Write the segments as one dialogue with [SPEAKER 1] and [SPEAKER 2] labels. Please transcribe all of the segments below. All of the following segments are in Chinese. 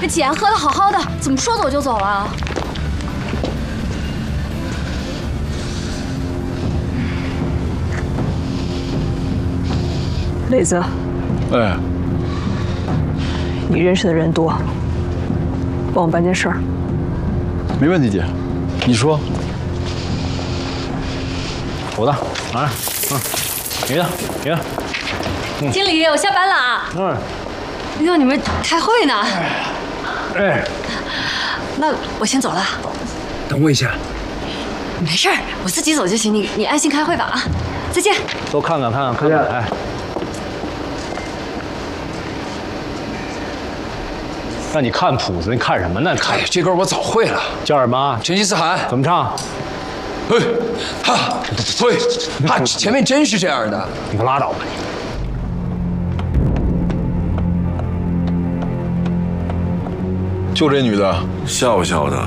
[SPEAKER 1] 这姐喝的好好的，怎么说走就走了？
[SPEAKER 2] 磊子，
[SPEAKER 3] 哎，
[SPEAKER 2] 你认识的人多，帮我办件事儿。
[SPEAKER 3] 没问题，姐，你说。
[SPEAKER 4] 我的，来，你的，你的。
[SPEAKER 1] 经理，我下班了啊。哎呦，你们开会呢？
[SPEAKER 4] 哎，
[SPEAKER 1] 那我先走了。
[SPEAKER 4] 等我一下。
[SPEAKER 1] 没事儿，我自己走就行。你安心开会吧啊！再见。
[SPEAKER 4] 都看看来。让你看谱子，你看什么呢？
[SPEAKER 5] 哎呀，这歌我早会了。
[SPEAKER 4] 叫什么？
[SPEAKER 5] 成吉思汗。
[SPEAKER 4] 怎么唱？
[SPEAKER 5] 嘿，哈，嘿，哈，前面真是这样的。
[SPEAKER 4] 你可拉倒吧你！
[SPEAKER 3] 就这女的，
[SPEAKER 6] 笑笑的。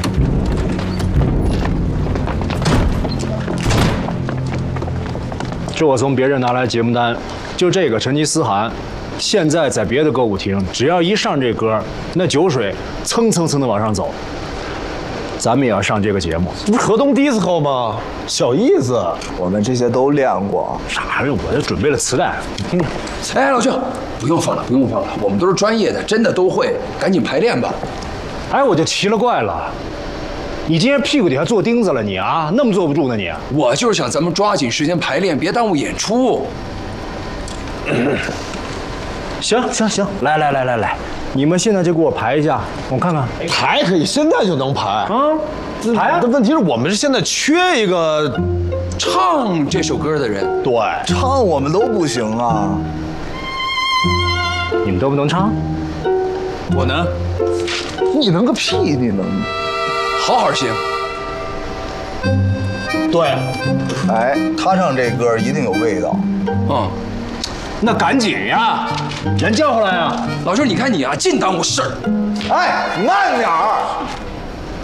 [SPEAKER 4] 这我从别人拿来节目单，就这个成吉思汗，现在在别的歌舞厅，只要一上这歌，那酒水蹭蹭蹭的往上走。咱们也要上这个节目，
[SPEAKER 6] 这不是河东 disco 吗？小意思。
[SPEAKER 7] 我们这些都练过。
[SPEAKER 4] 啥呀？我这准备了磁带，你听听。
[SPEAKER 5] 哎，老舅，不用放了，我们都是专业的，真的都会，赶紧排练吧。
[SPEAKER 4] 哎，我就奇了怪了，你今天屁股底下坐钉子了你啊？那么坐不住呢你？
[SPEAKER 5] 我就是想咱们抓紧时间排练，别耽误演出。
[SPEAKER 4] 行，来，你们现在就给我排一下，我看看。
[SPEAKER 6] 排可以，现在就能排啊！
[SPEAKER 4] 排啊！
[SPEAKER 6] 但问题是我们现在缺一个
[SPEAKER 5] 唱这首歌的人。
[SPEAKER 6] 对，
[SPEAKER 7] 唱我们都不行啊。
[SPEAKER 4] 你们都不能唱？
[SPEAKER 5] 我呢？
[SPEAKER 7] 你能个屁！你能？
[SPEAKER 5] 好好行。
[SPEAKER 6] 对，
[SPEAKER 7] 哎，他唱这歌一定有味道。
[SPEAKER 4] 那赶紧呀，人叫回来呀！
[SPEAKER 5] 老舅，你看你啊，净耽误事儿。
[SPEAKER 7] 哎，慢点儿。